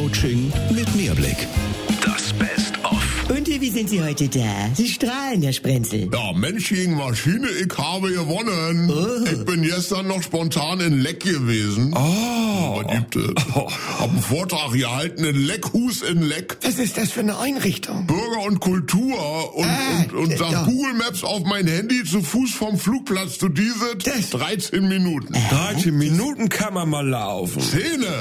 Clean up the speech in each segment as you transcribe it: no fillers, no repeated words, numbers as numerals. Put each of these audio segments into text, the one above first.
Coaching mit Mehrblick. Das Best-of. Und wie sind Sie heute da? Sie strahlen, Herr Sprenzel. Ja, Mensch gegen Maschine, ich habe gewonnen. Oh. Ich bin gestern noch spontan in Leck gewesen. Was gibt es? Hab einen Vortrag gehalten in Leckhus in Leck. Was ist das für eine Einrichtung? Bürger und Kultur und sag Google Maps auf mein Handy zu Fuß vom Flugplatz zu diese 13 Minuten. 13 Minuten kann man mal laufen. 10.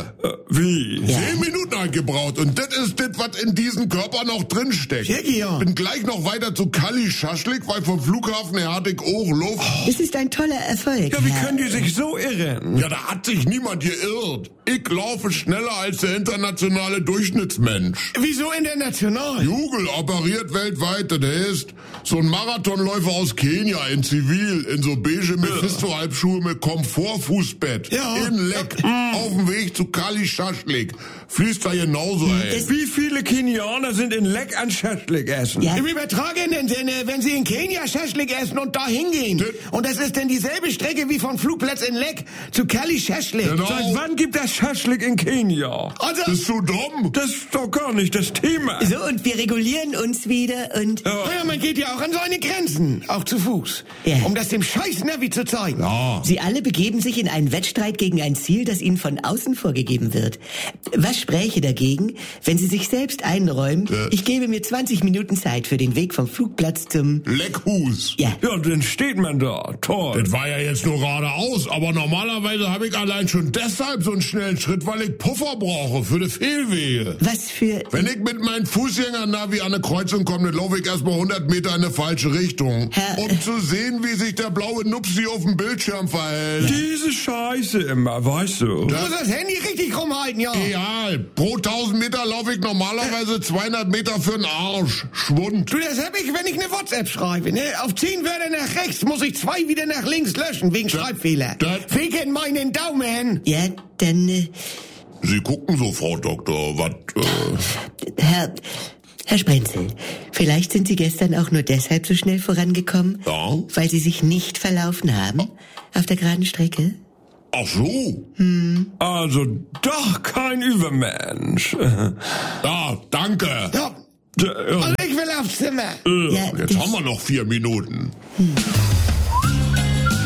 Wie? 10 Minuten halt gebraucht. Und das ist das, was in diesem Körper noch drin steckt. Ja. Bin gleich noch weiter zu Kali Schaschlik, weil vom Flughafen her hatte ich auch Luft. Es ist ein toller Erfolg. Ja, wie Herr. können die sich so irren? Ja, da hat sich niemand geirrt. Ich laufe schneller als der internationale Durchschnittsmensch. Wieso international? Jugel operiert weltweit, das heißt, so ein Marathonläufer aus Kenia in Zivil, in so beige Mephisto-Halbschuhe mit Komfortfußbett, Ja. in Leck, auf dem Weg zu Kali Schaschlik. Fließt da genauso, ey. Wie viele Kenianer sind in Leck an Schaschlik essen? Ja. Im übertragenen Sinne, wenn Sie in Kenia Schaschlik essen und da hingehen. Und das ist dann dieselbe Strecke wie vom Flugplatz in Leck zu Kali Schaschlik. Genau. Seit wann gibt es Schaschlik in Kenia? Also, Bist du dumm? Das ist doch gar nicht das Thema. So, und wir regulieren uns wieder und... naja, man geht ja auch an seine Grenzen, auch zu Fuß. Ja. Um das dem Scheiß-Navi zu zeigen. Ja. Sie alle begeben sich in einen Wettstreit gegen ein Ziel, das Ihnen von außen vorgegeben wird. Was spräche dagegen, wenn Sie sich selbst einräumen, ich gebe mir 20 Minuten Zeit für den Weg vom Flugplatz zum... Leckhus. Ja. Ja, dann steht man da. Toll. Das war ja jetzt nur geradeaus, aber normalerweise habe ich allein schon deshalb so einen schnellen Schritt, weil ich Puffer brauche für die Fehlwege. Was für... Wenn ich mit meinem Fußgänger-Navi an eine Kreuzung komme, dann laufe ich erstmal 100 Meter in eine falsche Richtung, Herr, um zu sehen, wie sich der blaue Nupsi auf dem Bildschirm verhält. Diese Scheiße immer, weißt du? Du musst das Handy richtig rumhalten, ja. Egal, pro 1000 Meter laufe ich normalerweise 200 Meter für den Arsch. Schwund. Du, das hab ich, wenn ich eine WhatsApp schreibe, ne? Auf 10 Wörter nach rechts muss ich 2 wieder nach links löschen, wegen Schreibfehler. Wegen meinen Daumen. Ja, dann... Sie gucken so, Frau Doktor, was... Herr Sprenzel, vielleicht sind Sie gestern auch nur deshalb so schnell vorangekommen, Ja? weil Sie sich nicht verlaufen haben auf der geraden Strecke? Ach so. Also doch kein Übermensch. Ja, danke. Ja. Und ich will aufs Zimmer. Ja, Jetzt haben wir noch 4 Minuten.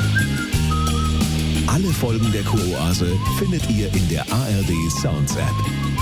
Alle Folgen der Kuroase findet ihr in der ARD Sounds App.